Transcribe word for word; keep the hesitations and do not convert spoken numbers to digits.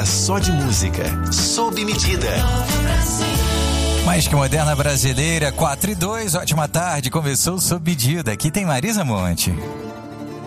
hora só de música. Sob medida. Mais que moderna brasileira, quatro e dois, ótima tarde, começou Sob Medida. Aqui tem Marisa Monte.